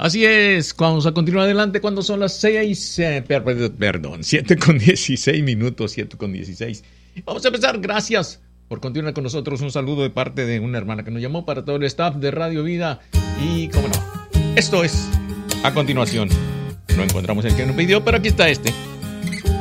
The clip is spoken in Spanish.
Así es, vamos a continuar adelante cuando son las 7 con 16 minutos, 7 con 16. Vamos a empezar, gracias por continuar con nosotros. Un saludo de parte de una hermana que nos llamó, para todo el staff de Radio Vida. Y cómo no, esto es, a continuación, no encontramos el que nos pidió, pero aquí está este.